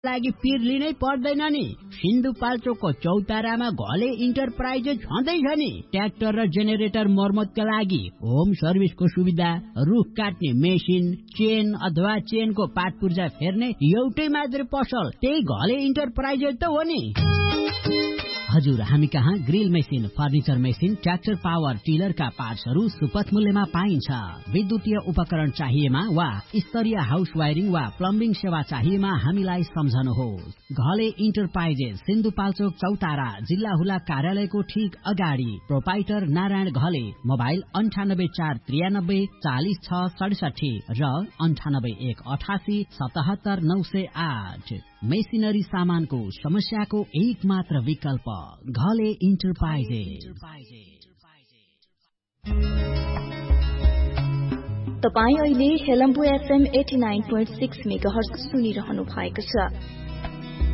लागि पिर लिनै पर्दैन नि। सिन्धुपाल्चोकको चौतारामा घले इन्टरप्राइजेस छँदैछ नि। ट्र्याक्टर र जेनेरेटर मर्मतका लागि होम सर्भिसको सुविधा, रुख काट्ने मेसिन, चेन अथवा चेनको पाटपुर्जा फेर्ने एउटै मात्र पसल त्यही घले इन्टरप्राइजेस त हो नि। हजुर, हामी कहाँ grill machine, furniture machine, tractor power टिलरका पार्ट्सहरू सुपथ मूल्यमा पाइन्छ। विद्युतीय उपकरण चाहिएमा वा स्तरीय हाउस वायरिङ वा प्लम्बिङ सेवा चाहिएमा हामीलाई सम्झनुहोस्। घले इन्टरप्राइजेस, सिन्धुपाल्चोक चौतारा, जिल्ला हुला कार्यालयको ठीक अगाडि। प्रोपाइटर नारायण घले। मोबाइल 984393 40667 र 9818 77908। मेसिनरी सामानको समस्याको एक मात्र विकल्प घले इन्टरप्राइजेस। तपाई अहिले हेलम्बु FM 89.6 मेगाहर्ज सुनिरहनु भएको छ।